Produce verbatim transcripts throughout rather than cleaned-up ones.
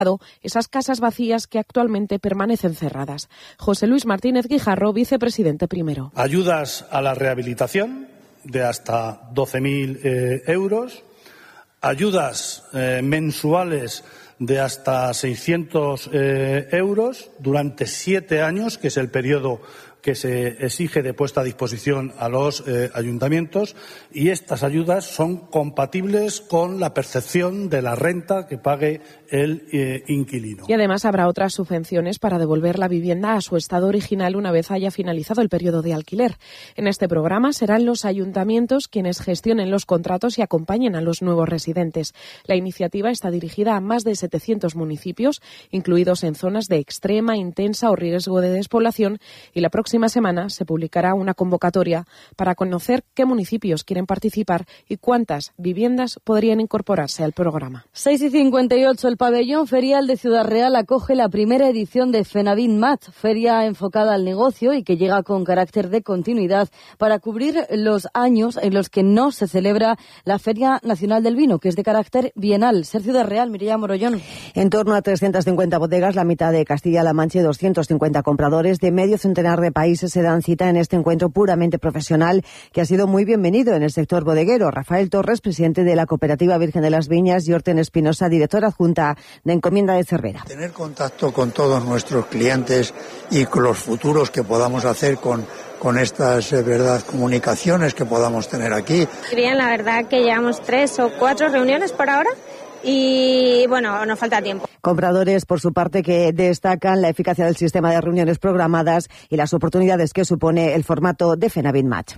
esas casas vacías que actualmente permanecen cerradas. José Luis Martínez Guijarro, vicepresidente primero. Ayudas a la rehabilitación de hasta doce mil eh, euros, ayudas eh, mensuales de hasta seiscientos eh, euros durante siete años, que es el periodo que se exige de puesta a disposición a los eh, ayuntamientos, y estas ayudas son compatibles con la percepción de la renta que pague el eh, inquilino. Y además habrá otras subvenciones para devolver la vivienda a su estado original una vez haya finalizado el periodo de alquiler. En este programa serán los ayuntamientos quienes gestionen los contratos y acompañen a los nuevos residentes. La iniciativa está dirigida a más de setecientos municipios, incluidos en zonas de extrema, intensa o riesgo de despoblación, y la próxima La próxima semana se publicará una convocatoria para conocer qué municipios quieren participar y cuántas viviendas podrían incorporarse al programa. seis y cincuenta y ocho, el pabellón ferial de Ciudad Real acoge la primera edición de Fenavin Match, feria enfocada al negocio y que llega con carácter de continuidad para cubrir los años en los que no se celebra la Feria Nacional del Vino, que es de carácter bienal. Ser Ciudad Real, Mireia Morollón. En torno a trescientas cincuenta bodegas, la mitad de Castilla-La Mancha y doscientos cincuenta compradores de medio centenar de países se dan cita en este encuentro puramente profesional que ha sido muy bienvenido en el sector bodeguero. Rafael Torres, presidente de la Cooperativa Virgen de las Viñas, y Horten Espinosa, directora adjunta de Encomienda de Cervera. Tener contacto con todos nuestros clientes y con los futuros que podamos hacer con con estas eh, verdad comunicaciones que podamos tener aquí. Bien, la verdad que llevamos tres o cuatro reuniones por ahora. Y bueno, nos falta tiempo. Compradores, por su parte, que destacan la eficacia del sistema de reuniones programadas y las oportunidades que supone el formato de Fenavin Match.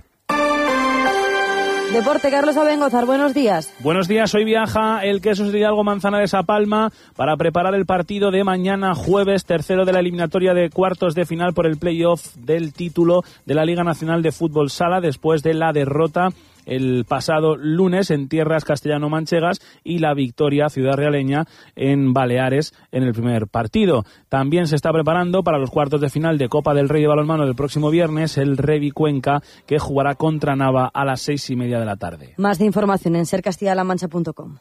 Deporte, Carlos Abengozar, buenos días. Buenos días, hoy viaja el Quesos de Hidalgo Manzanares a Palma para preparar el partido de mañana jueves, tercero de la eliminatoria de cuartos de final por el play-off del título de la Liga Nacional de Fútbol Sala, después de la derrota el pasado lunes en tierras castellano-manchegas y la victoria ciudadrealeña en Baleares en el primer partido. También se está preparando para los cuartos de final de Copa del Rey de balonmano del próximo viernes el Revi Cuenca, que jugará contra Nava a las seis y media de la tarde. Más de información en ser castilla la mancha punto com.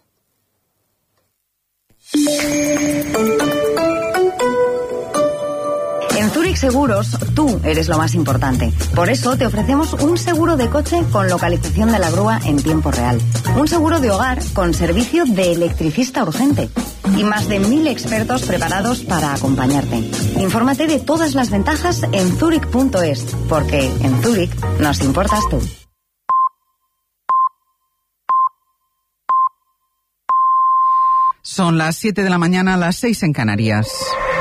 En Zurich Seguros, tú eres lo más importante. Por eso te ofrecemos un seguro de coche con localización de la grúa en tiempo real. Un seguro de hogar con servicio de electricista urgente. Y más de mil expertos preparados para acompañarte. Infórmate de todas las ventajas en zurich punto es, porque en Zurich nos importas tú. Son las siete de la mañana, las seis en Canarias.